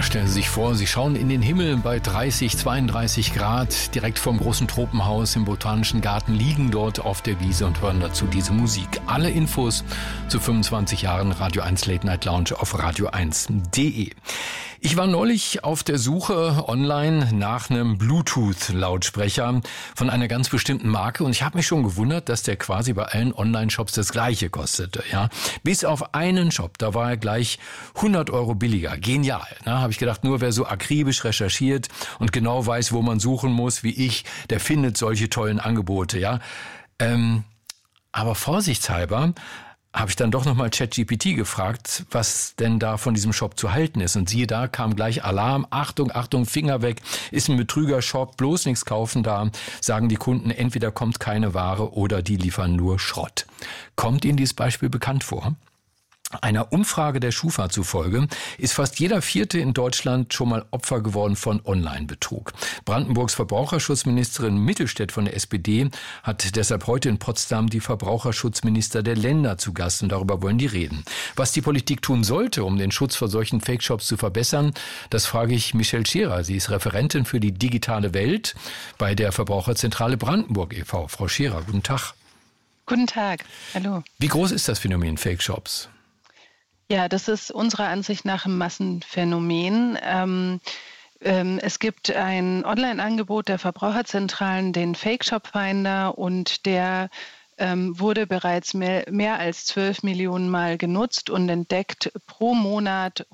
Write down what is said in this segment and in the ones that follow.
Ja, stellen Sie sich vor, Sie schauen in den Himmel bei 30, 32 Grad, direkt vorm großen Tropenhaus im Botanischen Garten, liegen dort auf der Wiese und hören dazu diese Musik. Alle Infos zu 25 Jahren Radio 1 Late Night Lounge auf radio1.de. Ich war neulich auf der Suche online nach einem Bluetooth-Lautsprecher von einer ganz bestimmten Marke und ich habe mich schon gewundert, dass der quasi bei allen Online-Shops das Gleiche kostete. Ja, bis auf einen Shop, da war er gleich 100 Euro billiger. Genial. Ne? Habe ich gedacht, nur wer so akribisch recherchiert und genau weiß, wo man suchen muss, wie ich, der findet solche tollen Angebote. Ja, aber vorsichtshalber habe ich dann doch nochmal ChatGPT gefragt, was denn da von diesem Shop zu halten ist. Und siehe da, kam gleich Alarm, Achtung, Achtung, Finger weg, ist ein Betrüger-Shop, bloß nichts kaufen da, sagen die Kunden, entweder kommt keine Ware oder die liefern nur Schrott. Kommt Ihnen dieses Beispiel bekannt vor? Einer Umfrage der Schufa zufolge ist fast jeder Vierte in Deutschland schon mal Opfer geworden von Online-Betrug. Brandenburgs Verbraucherschutzministerin Mittelstädt von der SPD hat deshalb heute in Potsdam die Verbraucherschutzminister der Länder zu Gast und darüber wollen die reden. Was die Politik tun sollte, um den Schutz vor solchen Fake-Shops zu verbessern, das frage ich Michelle Scherer. Sie ist Referentin für die digitale Welt bei der Verbraucherzentrale Brandenburg e.V. Frau Scherer, guten Tag. Guten Tag, hallo. Wie groß ist das Phänomen Fake-Shops? Ja, das ist unserer Ansicht nach ein Massenphänomen. Es gibt ein Online-Angebot der Verbraucherzentralen, den Fake-Shop-Finder, und der wurde bereits mehr als 12 Millionen Mal genutzt und entdeckt pro Monat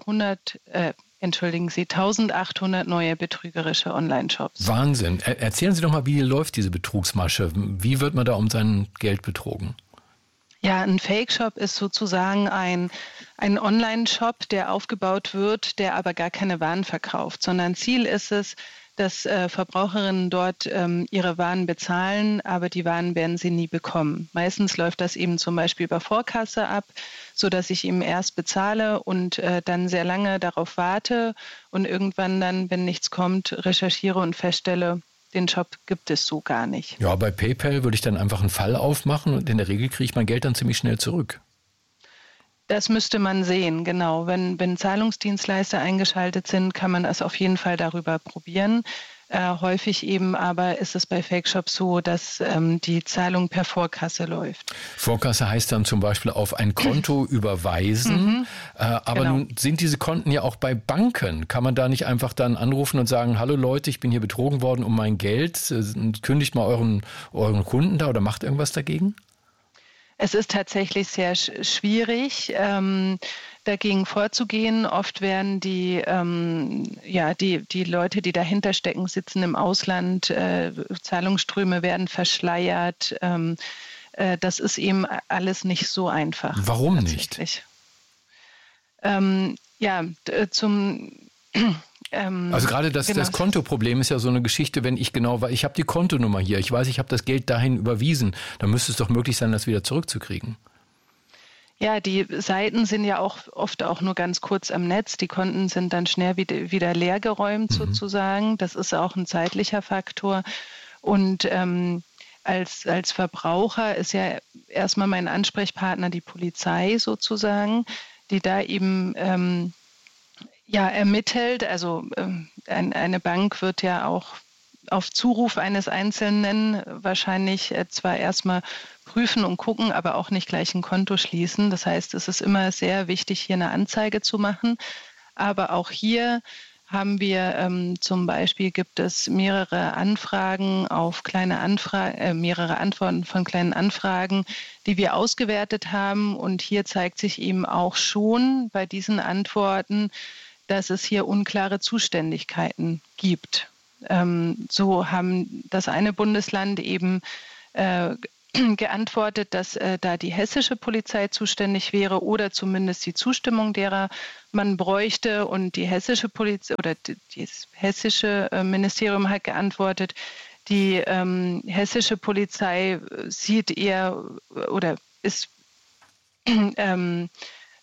1800 neue betrügerische Online-Shops. Wahnsinn. Erzählen Sie doch mal, wie läuft diese Betrugsmasche? Wie wird man da um sein Geld betrogen? Ja, ein Fake-Shop ist sozusagen ein Online-Shop, der aufgebaut wird, der aber gar keine Waren verkauft, sondern Ziel ist es, dass Verbraucherinnen dort ihre Waren bezahlen, aber die Waren werden sie nie bekommen. Meistens läuft das eben zum Beispiel über Vorkasse ab, sodass ich eben erst bezahle und dann sehr lange darauf warte und irgendwann dann, wenn nichts kommt, recherchiere und feststelle, den Shop gibt es so gar nicht. Ja, bei PayPal würde ich dann einfach einen Fall aufmachen und in der Regel kriege ich mein Geld dann ziemlich schnell zurück. Das müsste man sehen, genau. Wenn Zahlungsdienstleister eingeschaltet sind, kann man das auf jeden Fall darüber probieren. Häufig eben aber ist es bei Fake-Shops so, dass die Zahlung per Vorkasse läuft. Vorkasse heißt dann zum Beispiel auf ein Konto überweisen. Aber genau. Nun sind diese Konten ja auch bei Banken. Kann man da nicht einfach dann anrufen und sagen, hallo Leute, ich bin hier betrogen worden um mein Geld. Kündigt mal euren Kunden da oder macht irgendwas dagegen? Es ist tatsächlich sehr schwierig, dagegen vorzugehen. Oft werden die Leute, die dahinter stecken, sitzen im Ausland. Zahlungsströme werden verschleiert. Das ist eben alles nicht so einfach. Warum nicht? Also gerade das Kontoproblem ist ja so eine Geschichte, wenn ich genau weiß, ich habe die Kontonummer hier, ich weiß, ich habe das Geld dahin überwiesen, dann müsste es doch möglich sein, das wieder zurückzukriegen. Ja, die Seiten sind ja auch oft auch nur ganz kurz am Netz. Die Konten sind dann schnell wieder leergeräumt sozusagen. Das ist auch ein zeitlicher Faktor. Und als Verbraucher ist ja erstmal mein Ansprechpartner die Polizei sozusagen, die da eben ermittelt. Also eine Bank wird ja auch auf Zuruf eines Einzelnen wahrscheinlich zwar erstmal prüfen und gucken, aber auch nicht gleich ein Konto schließen. Das heißt, es ist immer sehr wichtig, hier eine Anzeige zu machen. Aber auch hier haben wir zum Beispiel, gibt es mehrere Anfragen auf mehrere Antworten von kleinen Anfragen, die wir ausgewertet haben. Und hier zeigt sich eben auch schon bei diesen Antworten, dass es hier unklare Zuständigkeiten gibt. So haben das eine Bundesland eben geantwortet, dass da die hessische Polizei zuständig wäre oder zumindest die Zustimmung derer man bräuchte. Und die hessische Polizei oder das hessische Ministerium hat geantwortet, die hessische Polizei sieht eher oder ist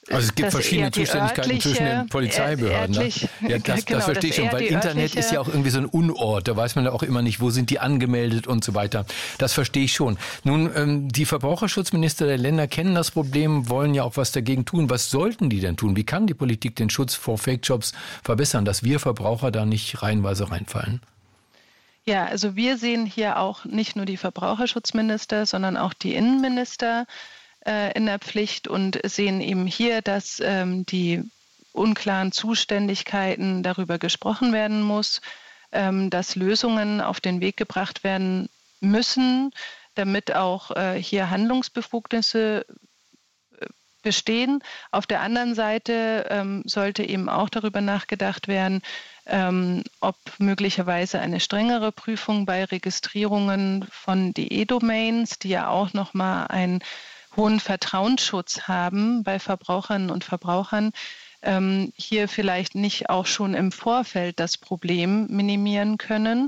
Also es gibt verschiedene Zuständigkeiten zwischen den Polizeibehörden. Das verstehe ich schon, weil Internet ist ja auch irgendwie so ein Unort. Da weiß man ja auch immer nicht, wo sind die angemeldet und so weiter. Das verstehe ich schon. Nun, die Verbraucherschutzminister der Länder kennen das Problem, wollen ja auch was dagegen tun. Was sollten die denn tun? Wie kann die Politik den Schutz vor Fake-Jobs verbessern, dass wir Verbraucher da nicht reihenweise reinfallen? Ja, also wir sehen hier auch nicht nur die Verbraucherschutzminister, sondern auch die Innenminister in der Pflicht und sehen eben hier, dass die unklaren Zuständigkeiten darüber gesprochen werden muss, dass Lösungen auf den Weg gebracht werden müssen, damit auch hier Handlungsbefugnisse bestehen. Auf der anderen Seite sollte eben auch darüber nachgedacht werden, ob möglicherweise eine strengere Prüfung bei Registrierungen von DE-Domains, die ja auch nochmal einen hohen Vertrauensschutz haben bei Verbraucherinnen und Verbrauchern, hier vielleicht nicht auch schon im Vorfeld das Problem minimieren können.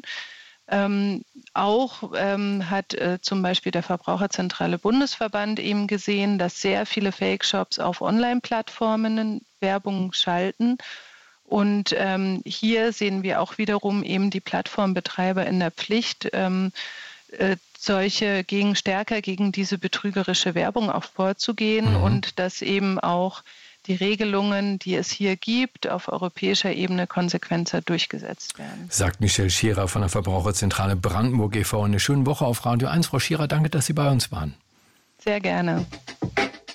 Hat zum Beispiel der Verbraucherzentrale Bundesverband eben gesehen, dass sehr viele Fake-Shops auf Online-Plattformen Werbung schalten. Und hier sehen wir auch wiederum eben die Plattformbetreiber in der Pflicht, stärker gegen diese betrügerische Werbung auch vorzugehen und dass eben auch die Regelungen, die es hier gibt, auf europäischer Ebene konsequenter durchgesetzt werden. Sagt Michelle Scherer von der Verbraucherzentrale Brandenburg e.V. Eine schöne Woche auf Radio 1. Frau Scherer, danke, dass Sie bei uns waren. Sehr gerne.